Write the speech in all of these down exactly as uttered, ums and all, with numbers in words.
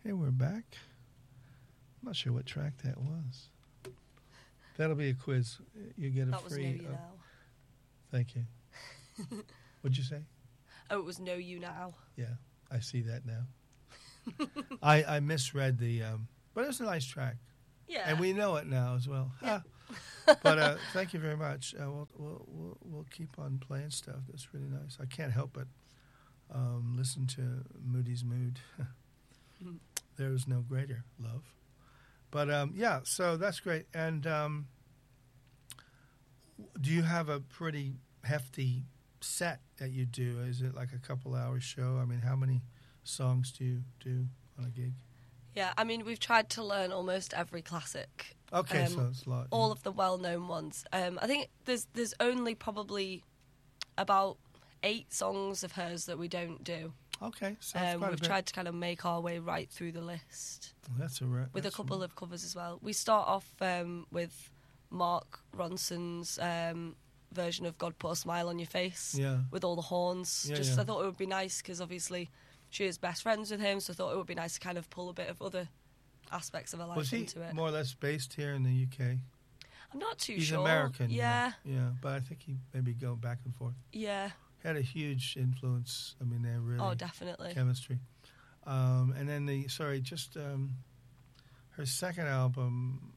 Okay, we're back. I'm not sure what track that was. That'll be a quiz. You get a that free. That was Know You uh, Now. Thank you. What'd you say? Oh, it was Know You Now. Yeah, I see that now. I, I misread the, um, but it was a nice track. Yeah. And we know it now as well. Yeah. Ah. But uh, thank you very much. Uh, we'll, we'll, we'll, we'll keep on playing stuff. That's really nice. I can't help but um, listen to Moody's Mood. There is no greater love. But, um, yeah, so that's great. And um, do you have a pretty hefty set that you do? Is it like a couple hour show? I mean, how many songs do you do on a gig? Yeah, I mean, we've tried to learn almost every classic. Okay, um, so it's a lot. All yeah. of the well-known ones. Um, I think there's there's only probably about eight songs of hers that we don't do. Okay, so that's Um, quite we've a bit. tried to kind of make our way right through the list. That's a re- with a that's couple a, of covers as well. We start off um, with Mark Ronson's um, version of God Put a Smile on Your Face Yeah. with all the horns. Yeah, Just yeah. I thought it would be nice because obviously she is best friends with him, so I thought it would be nice to kind of pull a bit of other aspects of her life Was he into it. more or less based here in the U K? I'm not too He's sure. American. Yeah, Yeah, but I think he maybe go back and forth. yeah. Had a huge influence. I mean, they're really Oh, definitely. chemistry. Um, and then the sorry, just um, her second album.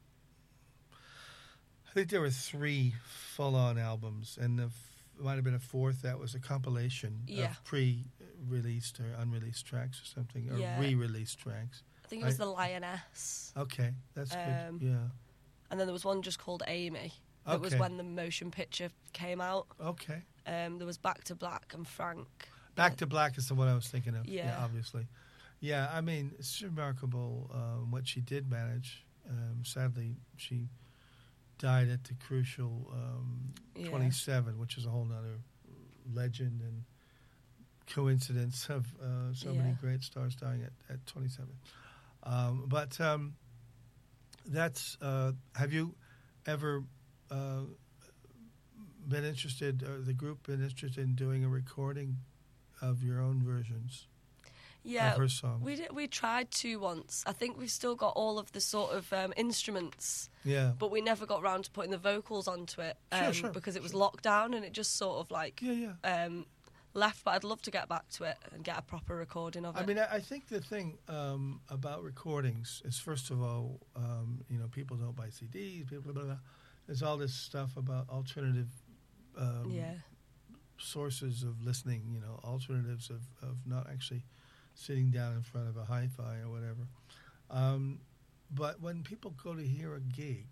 I think there were three full-on albums, and the f- might have been a fourth that was a compilation Yeah. of pre-released or unreleased tracks or something, or Yeah. re-released tracks. I think it was I- The Lioness. Okay, that's Um, good. Yeah. And then there was one just called Amy. It was Okay. when the motion picture came out. Okay. Um, there was Back to Black and Frank. Back to Black is the one I was thinking of. Yeah. obviously. Yeah, I mean, it's remarkable um, what she did manage. Um, sadly, she died at the crucial um, Yeah. twenty-seven, which is a whole other legend and coincidence of uh, so many Yeah. great stars dying at, at twenty-seven. Um, but um, that's, uh, have you ever uh, been interested, or the group been interested in doing a recording of your own versions Yeah, of her songs? we did, we tried to once. I think we've still got all of the sort of um, instruments, Yeah. but we never got round to putting the vocals onto it um, Sure, sure, because it was locked down and it just sort of like Yeah, yeah. um, left. But I'd love to get back to it and get a proper recording of it. I mean, I I think the thing um, about recordings is, first of all, um, you know, people don't buy C Ds, people, blah, blah, blah. There's all this stuff about alternative um, yeah, sources of listening, you know, alternatives of, of not actually sitting down in front of a hi-fi or whatever. Um, but when people go to hear a gig,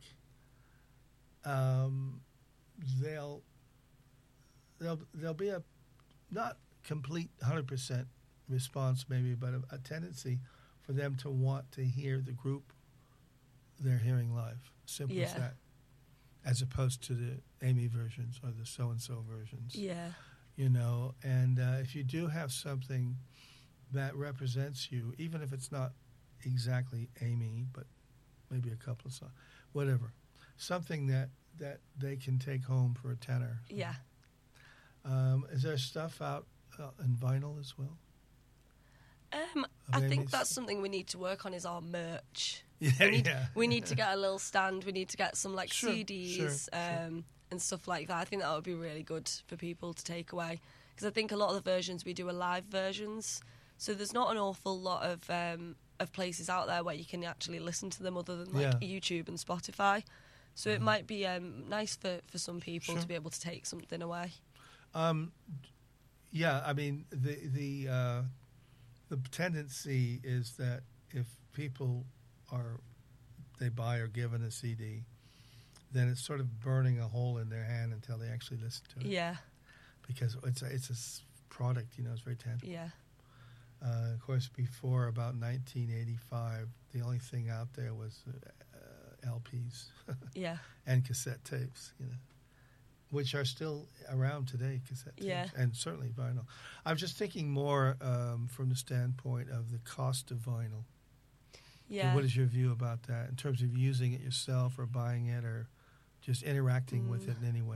um, they'll, they'll, there'll be a not complete one hundred percent response maybe, but a, a tendency for them to want to hear the group they're hearing live. Simple as Yeah. that. As opposed to the Amy versions or the so-and-so versions. yeah, You know, and uh, if you do have something that represents you, even if it's not exactly Amy, but maybe a couple of songs, whatever, something that, that they can take home for a tenner. yeah. Um, is there stuff out uh, in vinyl as well? Um, Of I think Amy's? that's something we need to work on is our merch. Yeah, We need, yeah. we need to get a little stand. We need to get some like Sure, C Ds sure, um, sure. and stuff like that. I think that would be really good for people to take away because I think a lot of the versions we do are live versions, so there's not an awful lot of um, of places out there where you can actually listen to them other than like Yeah. YouTube and Spotify. So it Mhm. might be um, nice for, for some people Sure. to be able to take something away. Um, yeah, I mean the the uh, the tendency is that if people are they buy or given a C D, then it's sort of burning a hole in their hand until they actually listen to it. Yeah, Because it's a, it's a s- product, you know, it's very tangible. yeah, Uh, of course, before about nineteen eighty-five, the only thing out there was uh, L Ps yeah, and cassette tapes, you know, which are still around today, cassette tapes, Yeah. and certainly vinyl. I'm just thinking more um, from the standpoint of the cost of vinyl. yeah. What is your view about that in terms of using it yourself or buying it or just interacting with Mm. it in any way?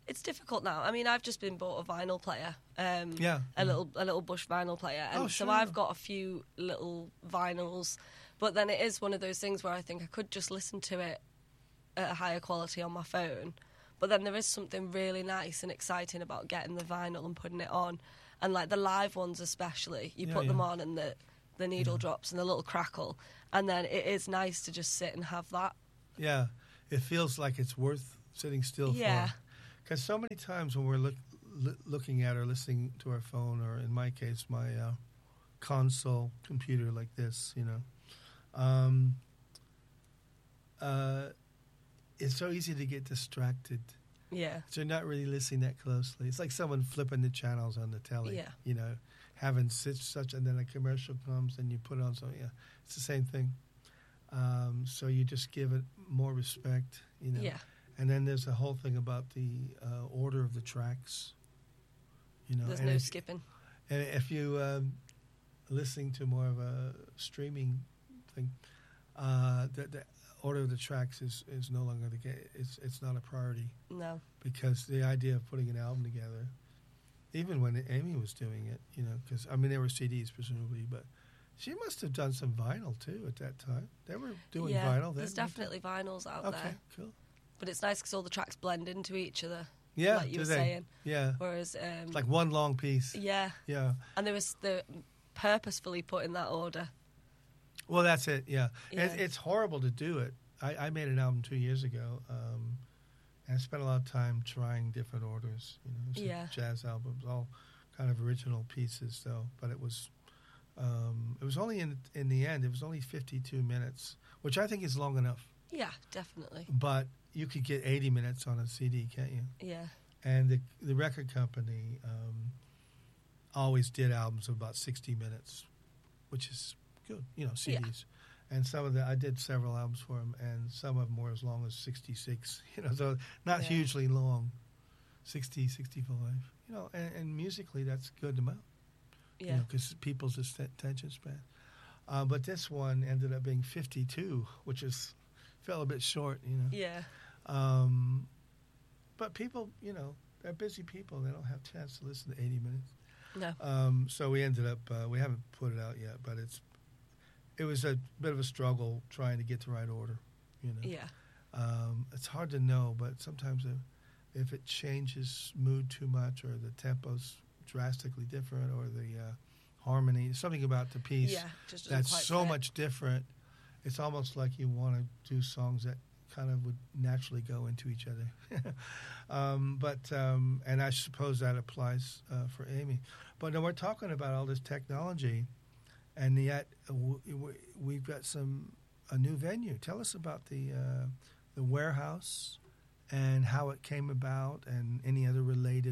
it's difficult now. I mean, I've just been bought a vinyl player, um, Yeah, a yeah. little a little Bush vinyl player, and Oh, so sure. I've got a few little vinyls. But then it is one of those things where I think I could just listen to it at a higher quality on my phone. But then there is something really nice and exciting about getting the vinyl and putting it on, and like the live ones especially. You Yeah, put them yeah. on and the the needle Yeah. drops and the little crackle, and then it is nice to just sit and have that. Yeah, it feels like it's worth sitting still Yeah. for. Because so many times when we're look, l- looking at or listening to our phone, or in my case, my uh, console computer like this, you know, um, uh, it's so easy to get distracted. Yeah. So you're not really listening that closely. It's like someone flipping the channels on the telly. Yeah. You know, having such such, and then a commercial comes and you put it on. So yeah, it's the same thing. Um, so you just give it more respect. You know. Yeah. And then there's a whole thing about the uh, order of the tracks. You know, There's and no if, skipping. and if you um, listening to more of a streaming thing, uh, the, the order of the tracks is, is no longer the case. It's it's not a priority, No. because the idea of putting an album together, even when Amy was doing it, you know, because I mean there were C Ds presumably, but she must have done some vinyl too at that time. They were doing yeah, vinyl then. there's definitely vinyls out Okay, there. cool. But it's nice because all the tracks blend into each other, Yeah, like you do were they? saying. Yeah, Whereas, um, it's like one long piece. yeah, Yeah. and there was the purposefully put in that order. Well, that's it. Yeah, Yeah. It's, it's horrible to do it. I, I made an album two years ago, um, and I spent a lot of time trying different orders. You know, some Yeah. jazz albums, all kind of original pieces, though. But it was, um, it was only in in the end, it was only fifty-two minutes, which I think is long enough. Yeah, definitely. But you could get eighty minutes on a C D, can't you? Yeah, And the the record company um, always did albums of about sixty minutes, which is good, you know, C Ds. Yeah. And some of the I did several albums for them, and some of them were as long as sixty-six. You know, so not Yeah. hugely long, sixty, sixty-five. You know, and, and musically that's a good amount. yeah, Because people's just attention span. Uh, but this one ended up being fifty-two, which is fell a bit short. You know. yeah, Um, but people, you know, they're busy people. They don't have a chance to listen to eighty minutes. no, Um, so we ended up, uh, we haven't put it out yet, but it's, it was a bit of a struggle trying to get the right order, you know. yeah, Um, it's hard to know, but sometimes if, if it changes mood too much, or the tempo's drastically different, or the uh, harmony, something about the piece yeah. Just doesn't that's quite so fit. much different, it's almost like you want to do songs that kind of would naturally go into each other. um, but um, and I suppose that applies uh, for Amy. But then we're talking about all this technology, and yet uh, w- w- we've got some a new venue. Tell us about the uh, the warehouse and how it came about, and any other related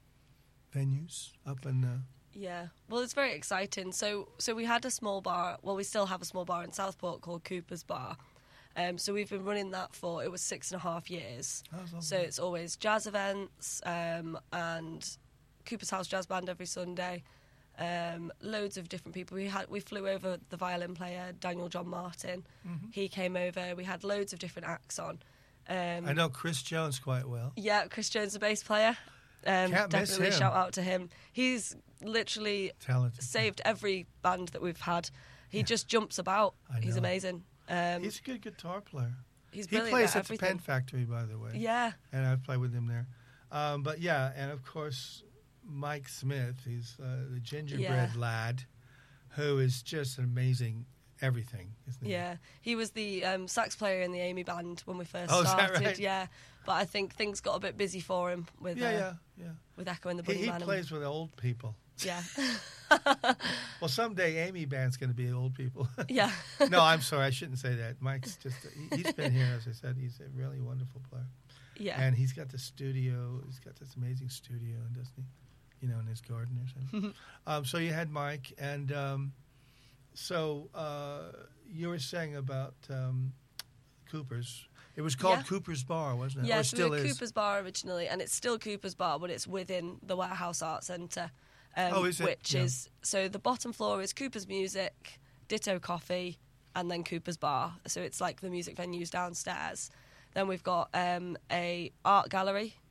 venues up in the. Yeah, well, it's very exciting. So, so we had a small bar. Well, we still have a small bar in Southport called Cooper's Bar. Um, so we've been running that for it was six and a half years. Oh, it's So lovely. it's always jazz events um, and Cooper's House Jazz Band every Sunday. Um, loads of different people. We had we flew over the violin player Daniel John Martin. Mhm. He came over. We had loads of different acts on. Um, I know Chris Jones quite well. Yeah, Chris Jones, the bass player. Um, Can't miss definitely him. shout out to him. He's literally Talented. saved every band that we've had. He just jumps about. I He's know. amazing. Um, He's a good guitar player. he's He brilliant plays at at the everything. Pen Factory, by the way. Yeah, And I've played with him there. Um, but yeah, and of course, Mike Smith, he's uh, the gingerbread Yeah. lad, who is just an amazing everything, isn't he? yeah. He was the um, sax player in the Amy band when we first Oh, is that started. right? Yeah, but I think things got a bit busy for him with Yeah, uh, yeah, yeah. with Echo and the He, Bunny he Man. and- plays with old people. Yeah, Well, someday Amy Band's going to be old people. yeah, No, I'm sorry, I shouldn't say that. Mike's just, he, he's been here, as I said. He's a really wonderful player. yeah. And he's got the studio. He's got this amazing studio, doesn't he? You know, in his garden or something. um, so you had Mike, and um, so uh, you were saying about um, Cooper's. It was called Yeah. Cooper's Bar, wasn't it? Yeah, or so still we were is. Cooper's Bar originally, and it's still Cooper's Bar, but it's within the Warehouse Arts Centre. Um, Oh, is it? Which Yeah. is, so the bottom floor is Cooper's Music, Ditto Coffee, and then Cooper's Bar. So it's like the music venues downstairs. Then we've got um, a art gallery.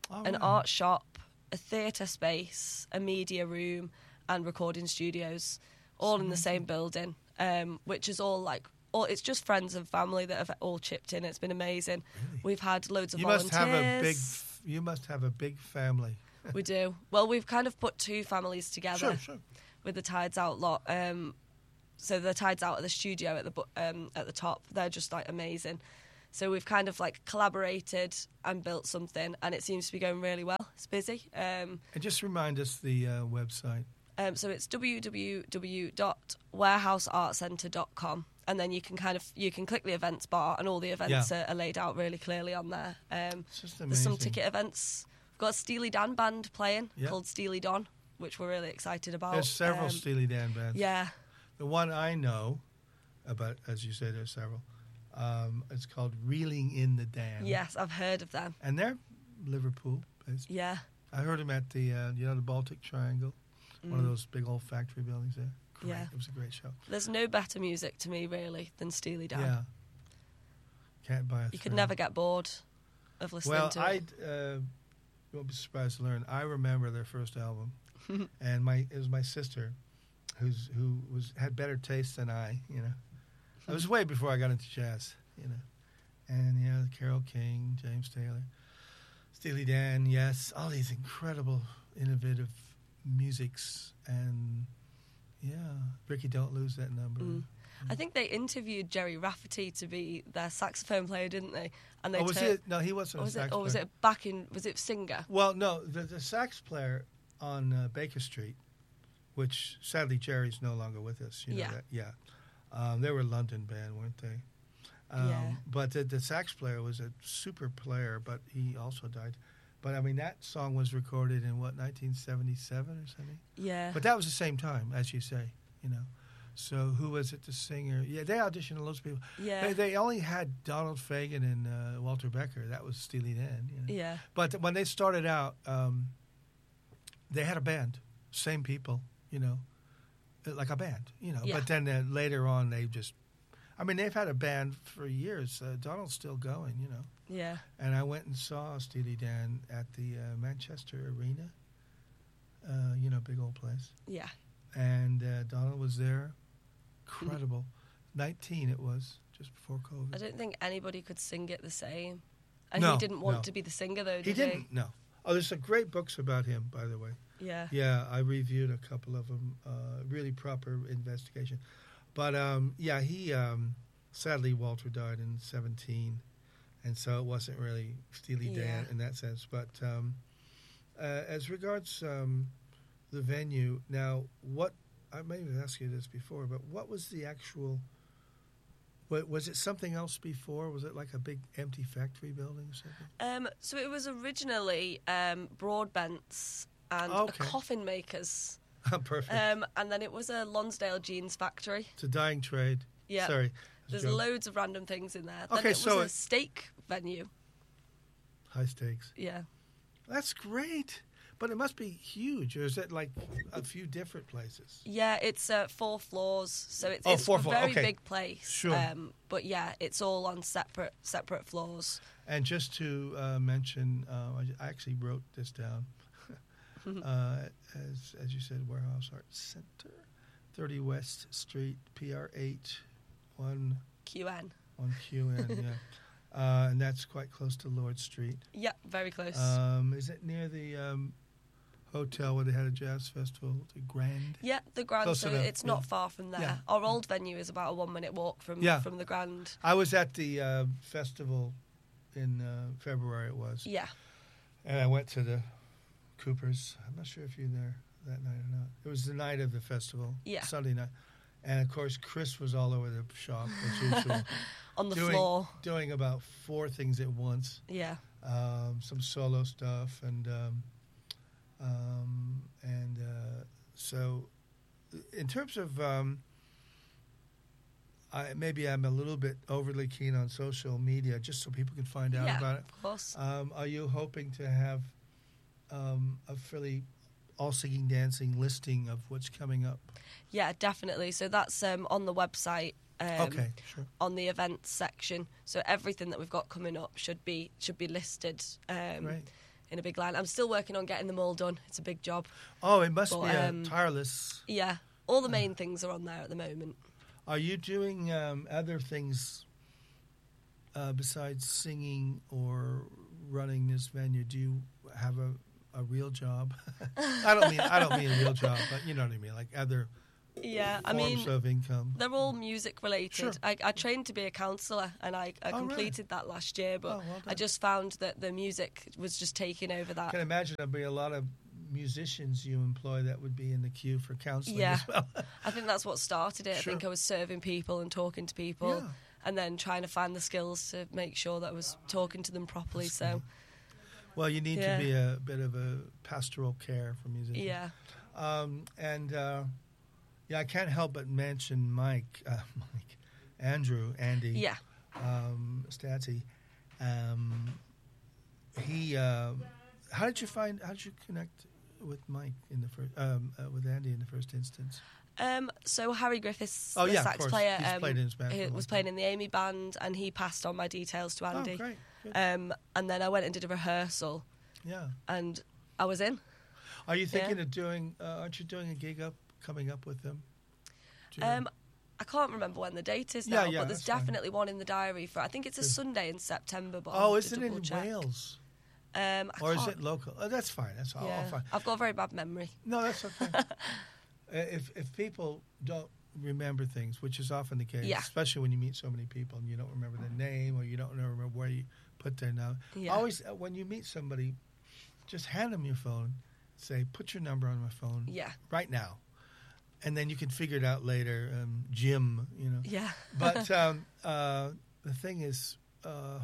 All an right. art shop, a theatre space, a media room, and recording studios, all That's in the same building, um, which is all like, all, it's just friends and family that have all chipped in. It's been amazing. Really? We've had loads of You must volunteers. have a big. f- You must have a big family. We do. Well, we've kind of put two families together Sure, sure. with the Tides Out lot. Um, so the Tides Out at the studio at the bu- um, at the top, they're just like amazing. So we've kind of like collaborated and built something, and it seems to be going really well. It's busy. Um, And just remind us the uh, website. um, so it's w w w dot warehouse art centre dot com, and then you can kind of you can click the events bar, and all the events Yeah. are, are laid out really clearly on there. Um, It's just there's some amazing. ticket events. We've got a Steely Dan band playing Yeah. called Steely Don, which we're really excited about. There's several Um, Steely Dan bands. Yeah, The one I know about, as you say, there's several. Um, it's called Reeling in the Dam. yes, I've heard of them. And they're Liverpool based. Yeah. I heard them at the, uh, you know, the Baltic Triangle, one of Mm. those big old factory buildings there. Great. Yeah. It was a great show. There's no better music to me, really, than Steely Dan. Yeah. Can't buy a You could thrill. never get bored of listening Well, to I it. uh, won't be surprised to learn. I remember their first album, and my it was my sister, who's who was had better taste than I. You know, it was way before I got into jazz. You know, and you know, Carole King, James Taylor, Steely Dan, yes, all these incredible, innovative musics, and yeah, Ricky, don't lose that number. Mm. I think they interviewed Jerry Rafferty to be their saxophone player, didn't they? And they Oh, was tur- he? No, he wasn't or a was sax it, or was player. it back in? Was it singer? Well, no, the, the sax player on uh, Baker Street, which sadly Jerry's no longer with us. You know Yeah. that? Yeah. Um, they were a London band, weren't they? Um, Yeah. But the, the sax player was a super player, but he also died. But I mean, that song was recorded in what, nineteen seventy-seven or something? Yeah. But that was the same time, as you say, you know. So who was it, the singer? Yeah, they auditioned loads of people. yeah. They, they only had Donald Fagen and uh, Walter Becker. That was Steely Dan. You know? yeah. But when they started out, um, they had a band, same people, you know, like a band, you know. Yeah. But then uh, later on, they just, I mean, they've had a band for years. Uh, Donald's still going, you know. Yeah. And I went and saw Steely Dan at the uh, Manchester Arena, uh, you know, big old place. Yeah. And uh, Donald was there. Incredible. nineteen it was, just before COVID. I don't think anybody could sing it the same. And No, he didn't want no. to be the singer, though, did He he? didn't, no. Oh, there's some great books about him, by the way. Yeah. Yeah, I reviewed a couple of them. Uh, really proper investigation. But, um, yeah, he, um, sadly, Walter died in seventeen. And so it wasn't really Steely Dan Yeah. in that sense. But um, uh, as regards um, the venue, now, what, I may have asked you this before, but what was the actual, wa- was it something else before? Was it like a big empty factory building or something? Um, so it was originally um, Broadbents and Okay. coffin makers. Perfect. Um, and then it was a Lonsdale jeans factory. It's a dying trade. Yeah. Sorry. There's Joke. loads of random things in there. Then Okay, it was so a it- steak venue. High stakes. Yeah. That's great. But it must be huge, or is it like a few different places? Yeah, it's uh, four floors, so it's, Oh, it's four a floor- very okay. big place. Sure. Um, but yeah, it's all on separate separate floors. And just to uh, mention, uh, I I actually wrote this down. uh, as as you said, Warehouse Arts Center, thirty West Street, P R eight, one Q N. one Q N. Yeah, uh, and that's quite close to Lord Street. Yeah, very close. Um, is it near the um, hotel where they had a jazz festival, the Grand? yeah, the Grand. close So enough, it's not yeah. far from there. Yeah. Our old venue is about a one minute walk from Yeah. from the Grand. I was at the uh, festival in uh, February. It was. Yeah. And I went to the Coopers. I'm not sure if you were there that night or not. It was the night of the festival, Yeah. Sunday night. And, of course, Chris was all over the shop, as usual, On the doing, floor. doing about four things at once. Yeah. Um, some solo stuff. And, um, um, and uh, so in terms of um, I, maybe I'm a little bit overly keen on social media just so people can find out Yeah, about it. of course. Um, are you hoping to have um, a fairly all singing, dancing listing of what's coming up? Yeah, definitely. So that's um, on the website. Um, Okay, sure. On the events section, so everything that we've got coming up should be should be listed. Um, Right. in a big line. I'm still working on getting them all done. It's a big job. Oh, it must But, be a um, tireless. Yeah, all the main things are on there at the moment. Are you doing um, other things uh, besides singing or running this venue? Do you have a, a real job? I don't mean I don't mean a real job, but you know what I mean, like other Yeah, I forms mean, of income. they're all music related. Sure. I, I trained to be a counsellor, and I, I Oh, really? completed that last year. But Oh, well I done. just found that the music was just taking over I that. can imagine there'll be a lot of musicians you employ that would be in the queue for counseling Yeah. as well. I think that's what started it. Sure. I think I was serving people and talking to people, Yeah. and then trying to find the skills to make sure that I was talking to them properly. That's So, Well, you need Yeah. to be a bit of a pastoral care for musicians. yeah, Um, and uh, yeah, I can't help but mention Mike, uh, Mike, Andrew, Andy, yeah. um, Stati. Um, he. Uh, how did you find? How did you connect with Mike in the first? Um, uh, with Andy in the first instance? Um, so Harry Griffiths, Oh, the yeah, of sax course. player, He's um, played in his band for he a long was time. playing in the Amy band, and he passed on my details to Andy. Oh, great. Good. Um, and then I went and did a rehearsal, Yeah. and I was in. Are you thinking Yeah. of doing? Uh, aren't you doing a gig up coming up with them? Do you know? Um, I can't remember when the date is Yeah, now, yeah, but there's that's fine. definitely one in the diary for. I think it's a There's- Sunday in September. But oh, I'll have to isn't it in double check. Wales? Um, I Or is can't- it local? Oh, that's fine. That's all, all Yeah, fine. I've got a very bad memory. No, that's okay. Uh, if if people don't remember things, which is often the case, Yeah. especially when you meet so many people and you don't remember their name or you don't remember where you put their name. Yeah. Always, uh, when you meet somebody, just hand them your phone. Say, put your number on my phone Yeah, right now, and then you can figure it out later. Um, Jim, you know. yeah, But um, uh, the thing is, uh,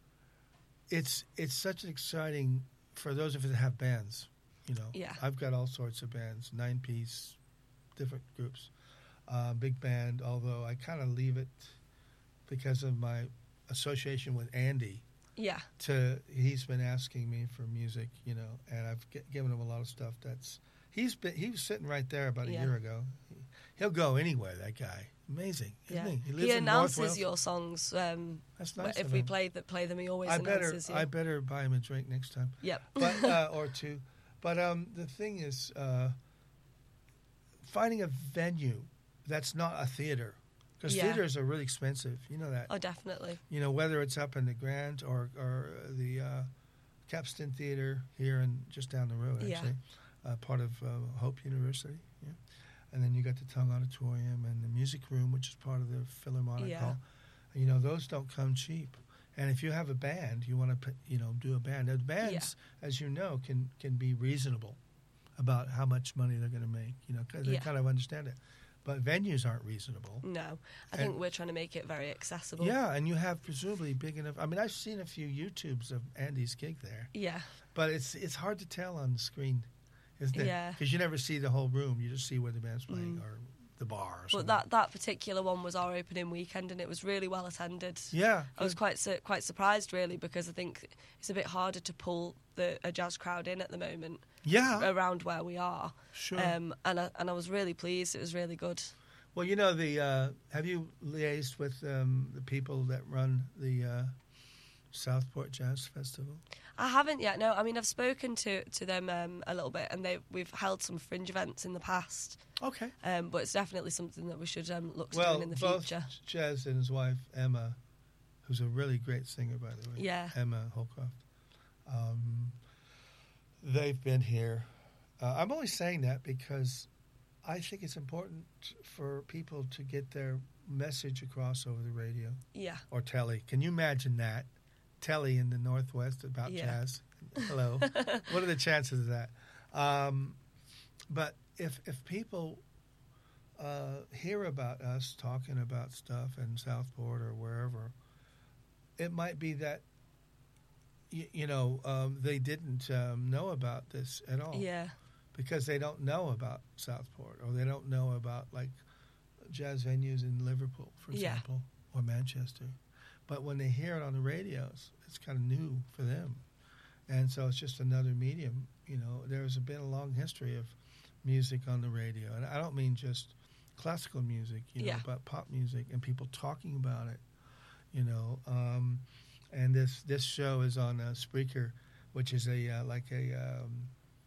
it's it's such an exciting for those of us that have bands. You know, Yeah. I've got all sorts of bands, nine piece, different groups, uh, big band. Although I kind of leave it because of my association with Andy. yeah, To he's been asking me for music, you know, and I've g- given him a lot of stuff. That's he's been he was sitting right there about a Yeah. year ago. He, he'll go anywhere. That guy, amazing, isn't yeah. he? He lives He in North announces Wales. your songs. Um, That's nice. if of we him. play that play them, he always I better announces you. I better buy him a drink next time, Yep. but uh, or two. But um, the thing is, uh, finding a venue that's not a theater, because Yeah. theaters are really expensive. You know that. Oh, definitely. You know, whether it's up in the Grand or or the uh, Capstan Theater here and just down the road, Yeah. actually, uh, part of uh, Hope University. Yeah, and then you got the Tongue Auditorium and the Music Room, which is part of the Philharmonic Yeah. Hall. You know, those don't come cheap. And if you have a band, you want to, you know, do a band. Now, bands, as you know, can can be reasonable about how much money they're going to make. You know, 'cause they Yeah. kind of understand it. But venues aren't reasonable. No, I And- think we're trying to make it very accessible. Yeah, and you have presumably big enough. I mean, I've seen a few YouTubes of Andy's gig there, Yeah. but it's it's hard to tell on the screen, isn't it? Yeah. Because you never see the whole room; you just see where the band's playing Mm. or the bar. Or But something. that, that particular one was our opening weekend, and it was really well attended. yeah, I was good. quite su- quite surprised, really, because I think it's a bit harder to pull the a jazz crowd in at the moment yeah, around where we are. sure. Um, and I, and I was really pleased. It was really good. Well, you know, the uh, have you liaised with um, the people that run the uh, Southport Jazz Festival? I haven't yet. No, I mean I've spoken to to them um, a little bit, and they we've held some fringe events in the past. Okay. Um, but it's definitely something that we should um, look to Well, doing in the both future. Jazz and his wife Emma, who's a really great singer, by the way. Yeah. Emma Holcroft. Um, they've been here. Uh, I'm only saying that because I think it's important for people to get their message across over the radio Yeah. or telly. Can you imagine that? Telly in the Northwest about Yeah. jazz. Hello. What are the chances of that? Um, but if if people uh, hear about us talking about stuff in Southport or wherever, it might be that y- you know um, they didn't um, know about this at all Yeah. because they don't know about Southport or they don't know about like jazz venues in Liverpool, for Yeah. example, or Manchester. But when they hear it on the radios, it's kind of new for them. And so it's just another medium. You know, there's been a long history of music on the radio. And I don't mean just classical music, you know, Yeah. but pop music and people talking about it, you know. Um, and this, this show is on uh, Spreaker. which is a uh, like a um,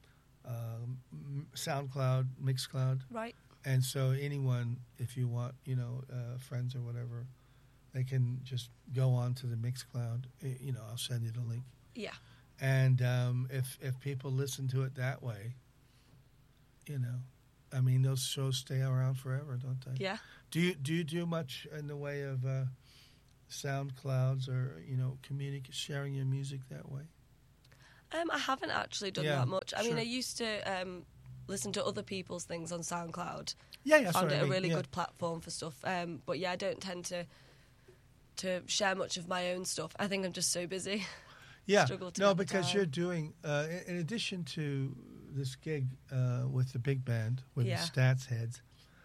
um, SoundCloud, Mixcloud. Right. And so anyone, if you want, you know, uh, friends or whatever, they can just go on to the Mixcloud. You know, I'll send you the link. Yeah. And um, if if people listen to it that way, you know, I mean, those shows stay around forever, don't they? Yeah. Do you do you do much in the way of uh, SoundClouds or you know, communic- sharing your music that way? Um, I haven't actually done Yeah, that much. I sure. mean, I used to um, listen to other people's things on SoundCloud. Yeah, yeah, that's Found what it I mean. a really yeah. good platform for stuff. Um, but yeah, I don't tend to to share much of my own stuff. I think I'm just so busy. Yeah, struggle to no, get the because time. you're doing, uh, in, in addition to this gig uh, with the big band, with Yeah. the Stats Heads,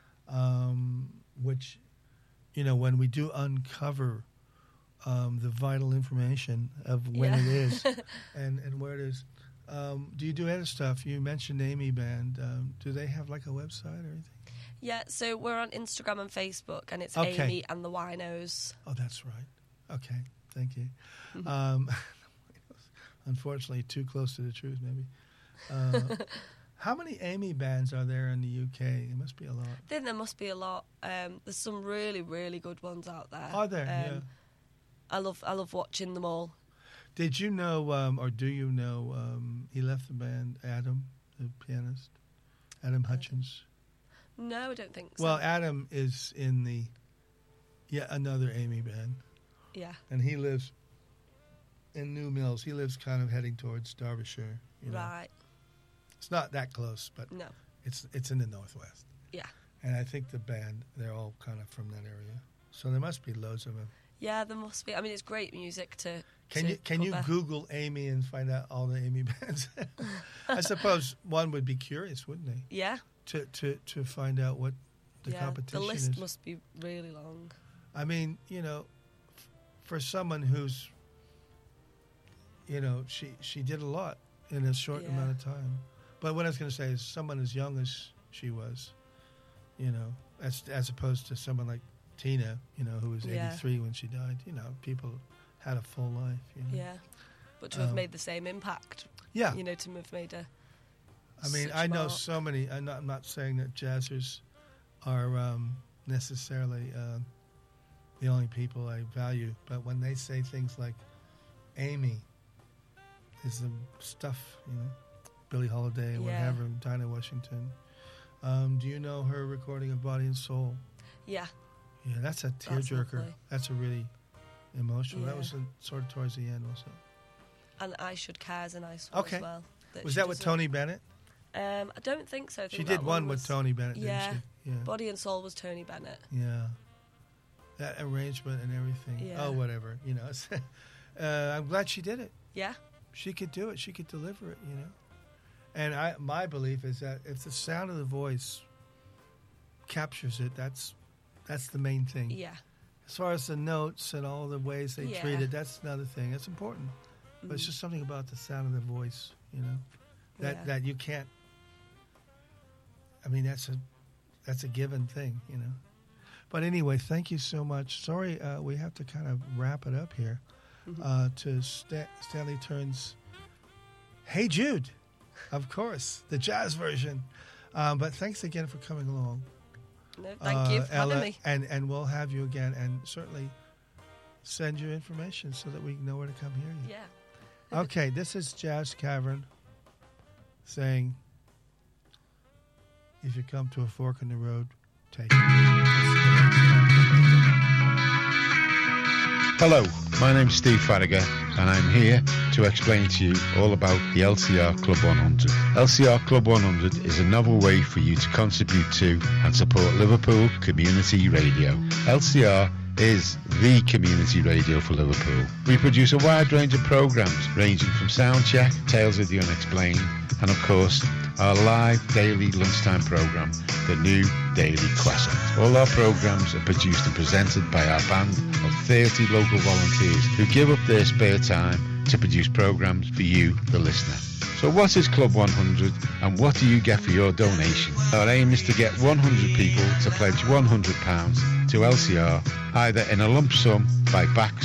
um, which, you know, when we do uncover um, the vital information of when Yeah. it is and, and where it is, um, do you do other stuff? You mentioned Amy Band. Um, do they have like a website or anything? Yeah, so we're on Instagram and Facebook, and it's Okay. Amy and the Winos. Oh, that's right. Okay, thank you. Um, unfortunately, too close to the truth, maybe. Uh, how many Amy bands are there in the U K? It must be a lot. I think there must be a lot. Um, there's some really, really good ones out there. Are there? Um, Yeah. I love, I love watching them all. Did you know, um, or do you know, um, he left the band, Adam, the pianist, Adam Hutchins? No, I don't think so. Well, Adam is in the, yeah, another Amy band, yeah, and he lives in New Mills. He lives kind of heading towards Derbyshire. You know. right. It's not that close, but No, it's it's in the northwest. yeah, And I think the band, they're all kind of from that area. So there must be loads of them. yeah. There must be. I mean, it's great music to. Can to you can you cover. Google Amy and find out all the Amy bands? I suppose one would be curious, wouldn't they, Yeah, to to, to find out what the yeah. competition The list is. must be really long. I mean, you know, f- for someone who's, you know, she she did a lot in a short Yeah. amount of time. But what I was going to say is, someone as young as she was, you know, as as opposed to someone like Tina, you know, who was Yeah. eighty-three when she died. You know, people had a full life. You know? Yeah, but to have Um, made the same impact. Yeah. You know, to have made a. I mean, such I know mark. so many. I'm not, I'm not saying that jazzers are um, necessarily uh, the only people I value, but when they say things like Amy is the stuff, you know, Billie Holiday, Yeah. whatever, Dinah Washington. Um, do you know her recording of Body and Soul? Yeah, Yeah, that's a That's tearjerker. lovely. That's a really emotional. That Yeah. was in, sort of towards the end, wasn't it? and I Should Care is a nice one Okay. as well. Was she that with does Tony Bennett? it. Um, I don't think so. I think She that did one with was- Tony Bennett, Yeah. didn't she? Yeah. Body and Soul was Tony Bennett. Yeah, that arrangement and everything. Yeah. Oh, whatever. You know, it's, uh, I'm glad she did it. Yeah, She could do it. She could deliver it. You know, and I, my belief is that if the sound of the voice captures it, that's that's the main thing. yeah, As far as the notes and all the ways they Yeah. treat it, that's another thing. That's important. But it's Mhm. just something about the sound of the voice. You know, that Yeah. that you can't. I mean, that's a that's a given thing. You know. But anyway, thank you so much. Sorry, uh, we have to kind of wrap it up here. Mhm. Uh, to Sta- Stanley Turns, Hey Jude, of course, the jazz version. Um, but thanks again for coming along. No, thank you uh, for having Ella, me. And, and we'll have you again, and certainly send your information so that we know where to come hear you. Yeah. Okay, this is Jazz Cavern saying, if you come to a fork in the road, take it. Hello, my name's Steve Farragher and I'm here to explain to you all about the L C R Club one hundred. L C R Club one hundred is a novel way for you to contribute to and support Liverpool community radio. L C R is the community radio for Liverpool. We produce a wide range of programmes ranging from Soundcheck, Tales of the Unexplained and of course our live daily lunchtime programme, The New Daily Classic. All our programmes are produced and presented by our band of thirty local volunteers who give up their spare time to produce programmes for you, the listener. So what is Club one hundred and what do you get for your donation? Our aim is to get one hundred people to pledge one hundred pounds to L C R, either in a lump sum by backs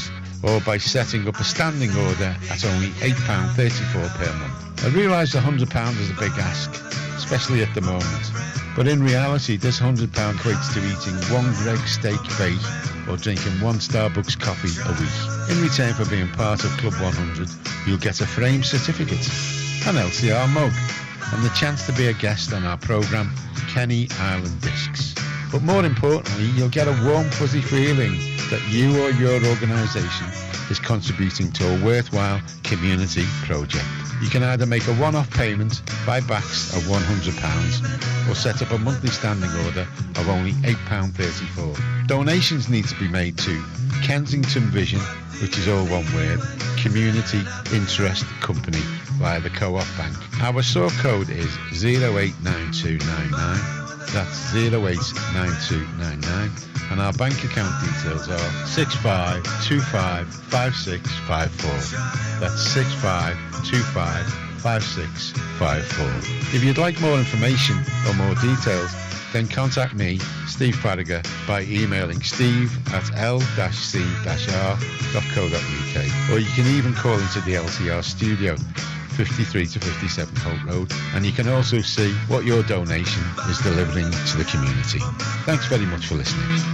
or by setting up a standing order at only eight pounds thirty-four per month. I realise one hundred pounds is a big ask, especially at the moment, but in reality this one hundred pounds equates to eating one Greggs steak bake or drinking one Starbucks coffee a week. In return for being part of Club one hundred, you'll get a framed certificate, an L C R mug, and the chance to be a guest on our programme, Kenny Island Discs. But more importantly, you'll get a warm fuzzy feeling that you or your organisation is contributing to a worthwhile community project. You can either make a one-off payment by backs of one hundred pounds or set up a monthly standing order of only eight pounds thirty-four. Donations need to be made to Kensington Vision, which is all one word, Community Interest Company via the Co-op Bank. Our sort code is zero eight nine two nine nine, that's zero eight nine two nine nine, and our bank account details are six five two five five six five four. That's six five two five five six five four. If you'd like more information or more details, then contact me, Steve Farragher, by emailing steve at l c r dot co dot u k, or you can even call into the L C R studio, fifty-three to fifty-seven Holt Road, and you can also see what your donation is delivering to the community. Thanks very much for listening.